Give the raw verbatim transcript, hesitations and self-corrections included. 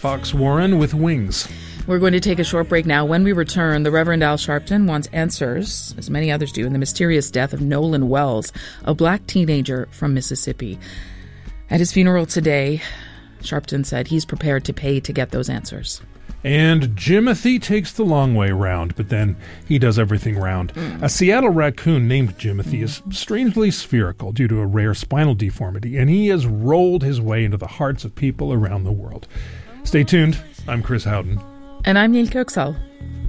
Fox Warren with Wings. We're going to take a short break now. When we return, the Reverend Al Sharpton wants answers, as many others do, in the mysterious death of Nolan Wells, a black teenager from Mississippi. At his funeral today, Sharpton said he's prepared to pay to get those answers. And Jimothy takes the long way round, but then he does everything round. Mm. A Seattle raccoon named Jimothy is strangely spherical due to a rare spinal deformity, and he has rolled his way into the hearts of people around the world. Stay tuned. I'm Chris Houghton. And I'm Neil Kirksall.